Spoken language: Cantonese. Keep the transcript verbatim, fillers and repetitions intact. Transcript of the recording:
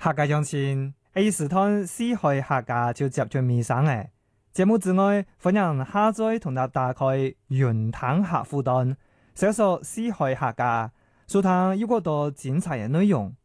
客家鄉親，A 時段四海客家就接住尾聲誒。節目之外，歡迎下載同大打開雲談客戶端，搜索四海客家，收聽有更多精彩嘅內容。